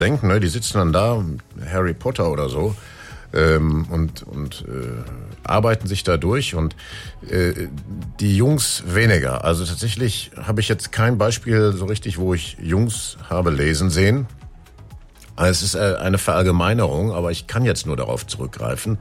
denken, ne? Die sitzen dann da, Harry Potter oder so, und arbeiten sich da durch und die Jungs weniger. Also tatsächlich habe ich jetzt kein Beispiel so richtig, wo ich Jungs habe lesen sehen. Also es ist eine Verallgemeinerung, aber ich kann jetzt nur darauf zurückgreifen.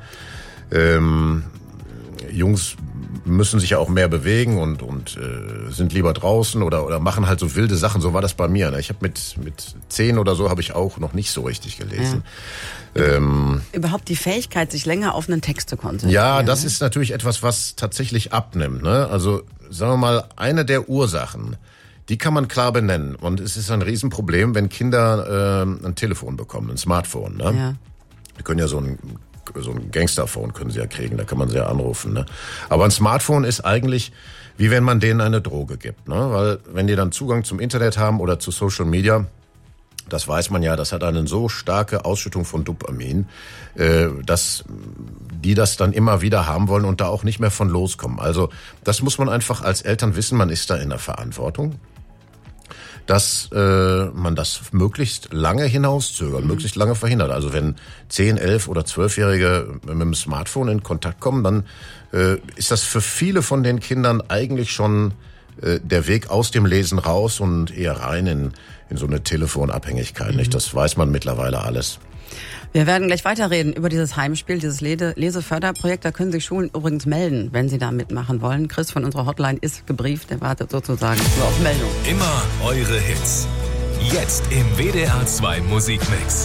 Jungs müssen sich ja auch mehr bewegen und sind lieber draußen oder machen halt so wilde Sachen. So war das bei mir. Ne? Ich habe mit 10 oder so habe ich auch noch nicht so richtig gelesen. Ja. Überhaupt die Fähigkeit, sich länger auf einen Text zu konzentrieren. Ja, das ist natürlich etwas, was tatsächlich abnimmt. Ne? Also sagen wir mal, eine der Ursachen, die kann man klar benennen. Und es ist ein Riesenproblem, wenn Kinder ein Telefon bekommen, ein Smartphone. Ne? Ja. Die können ja so ein Gangsterphone können sie ja kriegen, da kann man sie ja anrufen. Ne? Aber ein Smartphone ist eigentlich, wie wenn man denen eine Droge gibt. Ne? Weil wenn die dann Zugang zum Internet haben oder zu Social Media, das weiß man ja, das hat eine so starke Ausschüttung von Dopamin, dass die das dann immer wieder haben wollen und da auch nicht mehr von loskommen. Also das muss man einfach als Eltern wissen, man ist da in der Verantwortung, dass man das möglichst lange hinauszögert, möglichst lange verhindert. Also wenn 10, 11 oder 12-Jährige mit dem Smartphone in Kontakt kommen, dann ist das für viele von den Kindern eigentlich schon der Weg aus dem Lesen raus und eher rein in so eine Telefonabhängigkeit. Nicht? Das weiß man mittlerweile alles. Wir werden gleich weiterreden über dieses Heimspiel, dieses Leseförderprojekt. Da können sich Schulen übrigens melden, wenn sie da mitmachen wollen. Chris von unserer Hotline ist gebrieft, der wartet sozusagen nur auf Meldung. Immer eure Hits. Jetzt im WDR 2 Musikmix.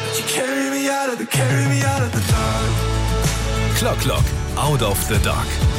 Clock, Out of the Dark.